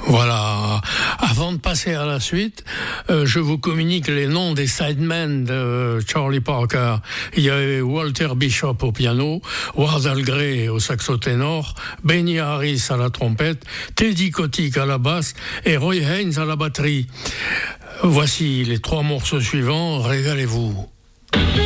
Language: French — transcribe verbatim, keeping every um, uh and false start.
Voilà. Avant de passer à la suite, euh, je vous communique les noms des sidemen de euh, Charlie Parker. Il y avait Walter Bishop au piano, Wardell Gray au saxo ténor, Benny Harris à la trompette, Teddy Kotick à la basse et Roy Haynes à la batterie. Voici les trois morceaux suivants. Régalez-vous.